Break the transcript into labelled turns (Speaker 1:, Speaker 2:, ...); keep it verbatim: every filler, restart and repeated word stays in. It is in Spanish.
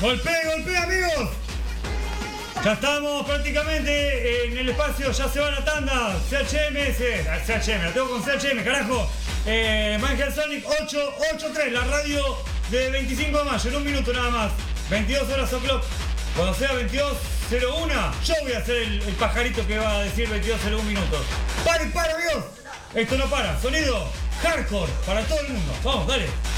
Speaker 1: Golpea, golpea, amigos. Ya estamos prácticamente en el espacio, ya se va la tanda. C H M, C H M, la tengo con C H M, carajo. Eh, Mangel Sonic ocho ocho tres, la radio de veinticinco de mayo, en un minuto nada más. veintidós horas o'clock. Cuando sea veintidós cero uno, yo voy a ser el, el pajarito que va a decir veintidós cero uno minutos. ¡Pare, pare, amigos! Esto no para. Sonido hardcore para todo el mundo. Vamos, dale.